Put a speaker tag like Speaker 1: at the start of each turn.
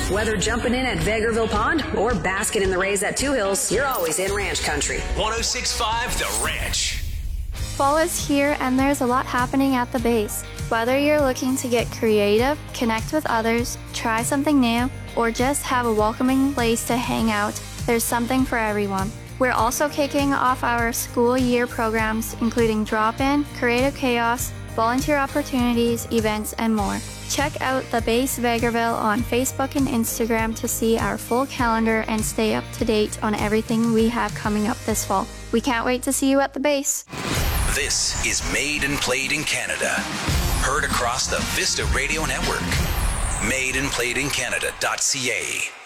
Speaker 1: Whether jumping in at Vegreville Pond or basking in the rays at Two Hills, you're always in ranch country.
Speaker 2: 106.5 The Ranch.
Speaker 3: Fall is here and there's a lot happening at the base. Whether you're looking to get creative, connect with others, try something new, or just have a welcoming place to hang out, there's something for everyone. We're also kicking off our school year programs, including drop-in, creative chaos, volunteer opportunities, events, and more. Check out The Base Vegreville on Facebook and Instagram to see our full calendar and stay up to date on everything we have coming up this fall. We can't wait to see you at the base.
Speaker 2: This is Made and Played in Canada. Heard across the Vista Radio Network. MadeandPlayedInCanada.ca